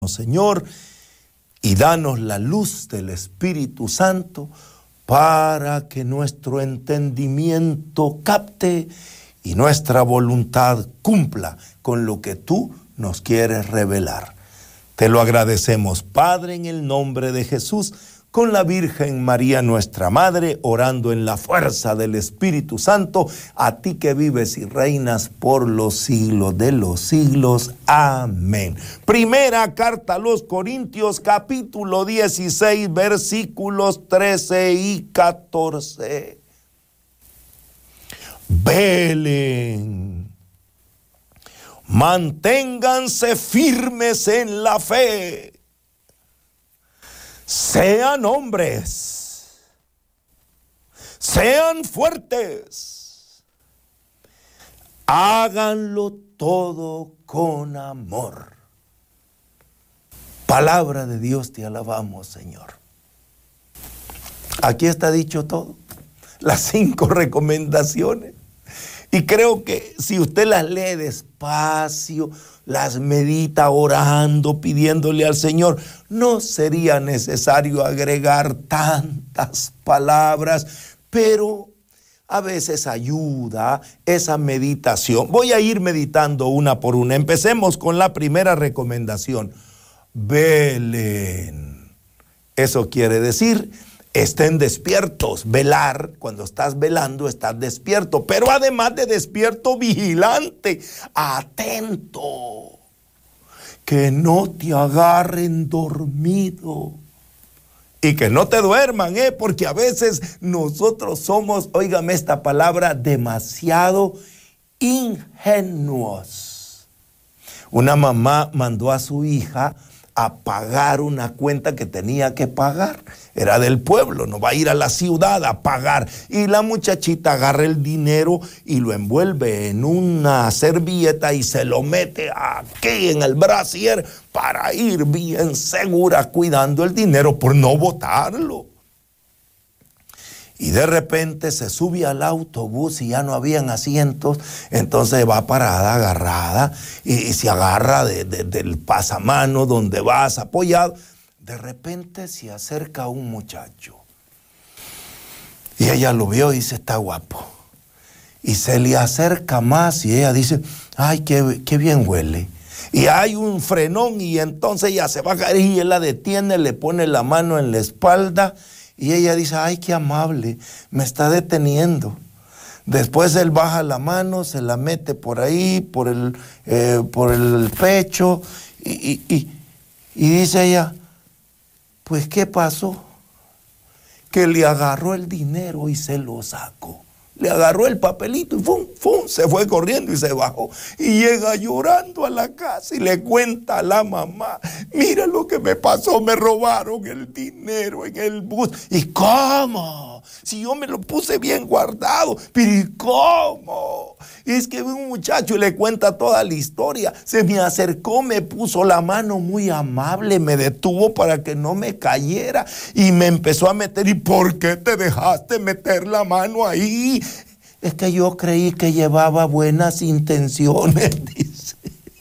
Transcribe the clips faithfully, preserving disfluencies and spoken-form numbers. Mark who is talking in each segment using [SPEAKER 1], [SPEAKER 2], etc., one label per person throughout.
[SPEAKER 1] Señor, y danos la luz del Espíritu Santo para que nuestro entendimiento capte y nuestra voluntad cumpla con lo que tú nos quieres revelar. Te lo agradecemos, Padre, en el nombre de Jesús, con la Virgen María, nuestra Madre, orando en la fuerza del Espíritu Santo, a ti que vives y reinas por los siglos de los siglos. Amén. Primera carta a los Corintios, capítulo dieciséis, versículos trece y catorce. Velen, manténganse firmes en la fe. Sean hombres, sean fuertes, háganlo todo con amor. Palabra de Dios, te alabamos, Señor. Aquí está dicho todo, las cinco recomendaciones. Y creo que si usted las lee despacio, las medita orando, pidiéndole al Señor, no sería necesario agregar tantas palabras, pero a veces ayuda esa meditación. Voy a ir meditando una por una. Empecemos con la primera recomendación. Velen. Eso quiere decir, estén despiertos. Velar, cuando estás velando, estás despierto. Pero además de despierto, vigilante, atento. Que no te agarren dormido. Y que no te duerman, ¿eh? Porque a veces nosotros somos, óigame esta palabra, demasiado ingenuos. Una mamá mandó a su hija a pagar una cuenta que tenía que pagar. Era del pueblo, no va a ir a la ciudad a pagar. Y la muchachita agarra el dinero y lo envuelve en una servilleta y se lo mete aquí en el brasier para ir bien segura cuidando el dinero por no botarlo. Y de repente se sube al autobús y ya no habían asientos, entonces va parada, agarrada, y, y se agarra de, de, del pasamano donde vas apoyado. De repente se acerca un muchacho. Y ella lo vio y dice, está guapo. Y se le acerca más y ella dice, ay, qué, qué bien huele. Y hay un frenón y entonces ella se baja y él la detiene, le pone la mano en la espalda. Y ella dice, ay, qué amable, me está deteniendo. Después él baja la mano, se la mete por ahí, por el, eh, por el pecho. Y, y, y, y dice ella, pues, ¿qué pasó? Que le agarró el dinero y se lo sacó. Le agarró el papelito y ¡fum! ¡Fum! Se fue corriendo y se bajó. Y llega llorando a la casa y le cuenta a la mamá, mira lo que me pasó, me robaron el dinero en el bus. ¿Y cómo? Si yo me lo puse bien guardado. ¿Pero y cómo? Es que un muchacho le cuenta toda la historia. Se me acercó, me puso la mano muy amable, me detuvo para que no me cayera y me empezó a meter. ¿Y por qué te dejaste meter la mano ahí? Es que yo creí que llevaba buenas intenciones, dice.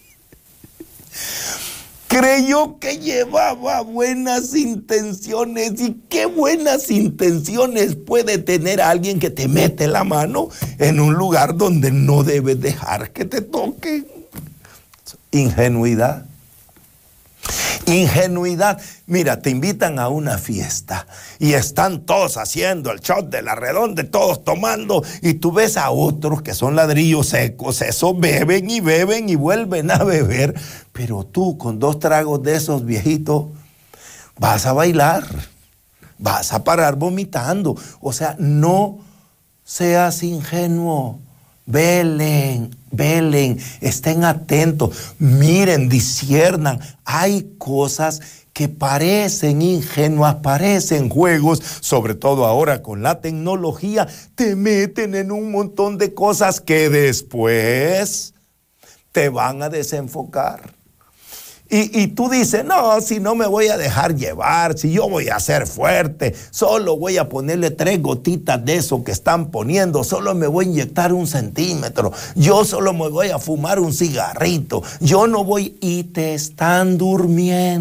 [SPEAKER 1] Creyó que llevaba buenas intenciones. ¿Y qué buenas intenciones puede tener alguien que te mete la mano en un lugar donde no debes dejar que te toquen? Ingenuidad. Ingenuidad. Mira, te invitan a una fiesta y están todos haciendo el shot de la redonda, todos tomando, y tú ves a otros que son ladrillos secos, esos beben y beben y vuelven a beber, pero tú con dos tragos de esos viejitos vas a bailar, vas a parar vomitando. O sea, no seas ingenuo. Velen, velen, estén atentos, miren, disciernan. Hay cosas que parecen ingenuas, parecen juegos, sobre todo ahora con la tecnología, te meten en un montón de cosas que después te van a desenfocar. Y, y tú dices, no, si no me voy a dejar llevar, si yo voy a ser fuerte, solo voy a ponerle tres gotitas de eso que están poniendo, solo me voy a inyectar un centímetro, yo solo me voy a fumar un cigarrito, yo no voy, y te están durmiendo.